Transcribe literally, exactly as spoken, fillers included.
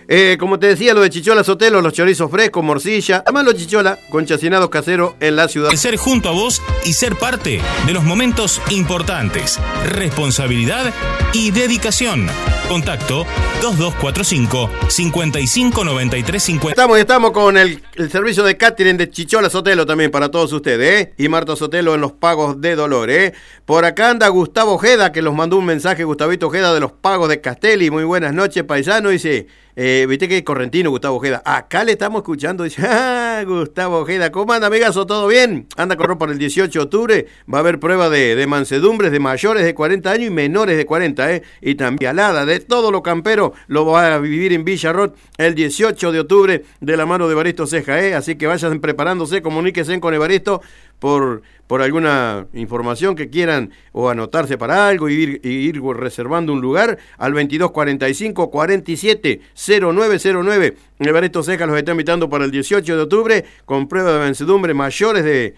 Eh, como te decía, lo de Chichola Sotelo, los chorizos frescos, morcilla, además los chichola con chacinados caseros en la ciudad. Ser junto a vos y ser parte de los momentos importantes. Responsabilidad y dedicación. Contacto dos dos cuatro cinco, cinco cinco nueve tres cinco cero. Estamos, estamos con el, el servicio de catering de Chichola Sotelo también para todos ustedes, ¿eh? Y Marta Sotelo en los pagos de dolor, ¿eh? Por acá anda Gustavo Ojeda, que los mandó un mensaje, Gustavito Ojeda de los pagos de Castelli. Muy buenas noches, paisano. Dice, eh, viste que es correntino Gustavo Ojeda. Acá le estamos escuchando. Dice, ah, Gustavo Ojeda, ¿cómo anda, amigazo? ¿Todo bien? Anda con ropa el dieciocho de octubre. Va a haber prueba de, de mansedumbres de mayores de cuarenta años y menores de cuarenta, ¿eh? Y también alada de todo lo campero lo va a vivir en Villarrot el dieciocho de octubre de la mano de Evaristo Ceja, ¿eh? Así que vayan preparándose, comuníquense con Evaristo por, por alguna información que quieran o anotarse para algo y ir, y ir reservando un lugar al veintidós cuarenta y cinco, cuarenta y siete, cero nueve cero nueve. Evaristo Ceja los está invitando para el dieciocho de octubre con prueba de vencedumbre mayores de